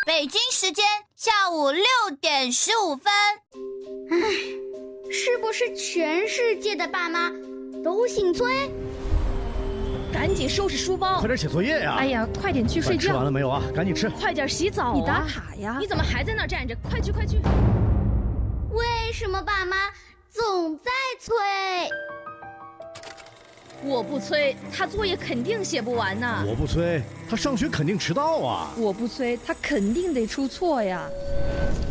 北京时间下午6:15。 唉，是不是全世界的爸妈都姓崔？ 赶紧收拾书包， 快点写作业呀！ 哎呀，快点去睡觉。 吃完了没有啊？赶紧吃。 快点洗澡啊！你打卡呀！你怎么还在那儿站着？快去快去！ 为什么爸妈总在催？ 我不催，他作业肯定写不完呢。 我不催，他上学肯定迟到啊。 我不催，他肯定得出错呀。